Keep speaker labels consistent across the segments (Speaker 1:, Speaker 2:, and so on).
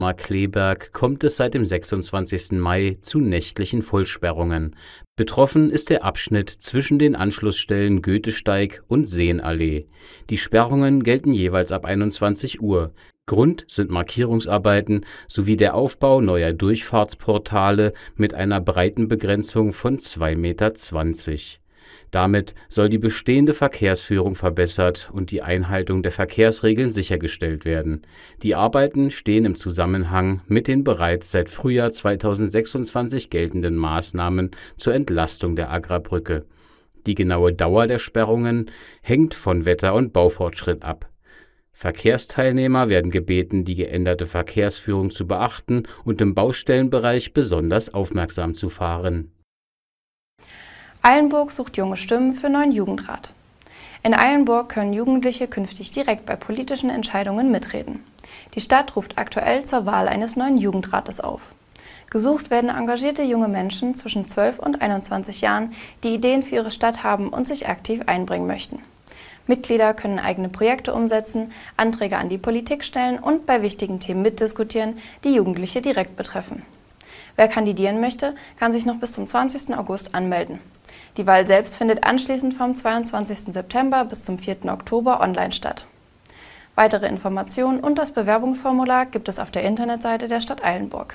Speaker 1: Markkleeberg kommt es seit dem 26. Mai zu nächtlichen Vollsperrungen. Betroffen ist der Abschnitt zwischen den Anschlussstellen Goethesteig und Seenallee. Die Sperrungen gelten jeweils ab 21 Uhr. Grund sind Markierungsarbeiten sowie der Aufbau neuer Durchfahrtsportale mit einer Breitenbegrenzung von 2,20 Meter. Damit soll die bestehende Verkehrsführung verbessert und die Einhaltung der Verkehrsregeln sichergestellt werden. Die Arbeiten stehen im Zusammenhang mit den bereits seit Frühjahr 2026 geltenden Maßnahmen zur Entlastung der Agrabrücke. Die genaue Dauer der Sperrungen hängt von Wetter und Baufortschritt ab. Verkehrsteilnehmer werden gebeten, die geänderte Verkehrsführung zu beachten und im Baustellenbereich besonders aufmerksam zu fahren.
Speaker 2: Eilenburg sucht junge Stimmen für neuen Jugendrat. In Eilenburg können Jugendliche künftig direkt bei politischen Entscheidungen mitreden. Die Stadt ruft aktuell zur Wahl eines neuen Jugendrates auf. Gesucht werden engagierte junge Menschen zwischen 12 und 21 Jahren, die Ideen für ihre Stadt haben und sich aktiv einbringen möchten. Mitglieder können eigene Projekte umsetzen, Anträge an die Politik stellen und bei wichtigen Themen mitdiskutieren, die Jugendliche direkt betreffen. Wer kandidieren möchte, kann sich noch bis zum 20. August anmelden. Die Wahl selbst findet anschließend vom 22. September bis zum 4. Oktober online statt. Weitere Informationen und das Bewerbungsformular gibt es auf der Internetseite der Stadt Eilenburg.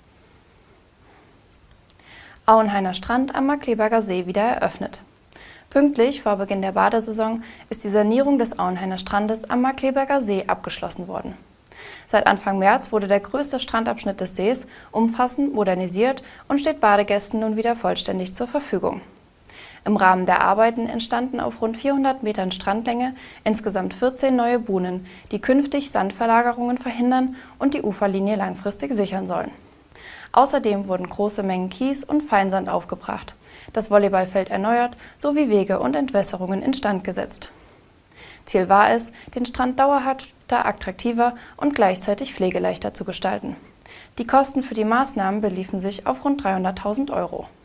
Speaker 2: Auenhainer Strand am Markkleeberger See wieder eröffnet. Pünktlich vor Beginn der Badesaison ist die Sanierung des Auenhainer Strandes am Markkleeberger See abgeschlossen worden. Seit Anfang März wurde der größte Strandabschnitt des Sees umfassend modernisiert und steht Badegästen nun wieder vollständig zur Verfügung. Im Rahmen der Arbeiten entstanden auf rund 400 Metern Strandlänge insgesamt 14 neue Buhnen, die künftig Sandverlagerungen verhindern und die Uferlinie langfristig sichern sollen. Außerdem wurden große Mengen Kies und Feinsand aufgebracht, das Volleyballfeld erneuert sowie Wege und Entwässerungen instand gesetzt. Ziel war es, den Strand dauerhafter, attraktiver und gleichzeitig pflegeleichter zu gestalten. Die Kosten für die Maßnahmen beliefen sich auf rund 300.000 Euro.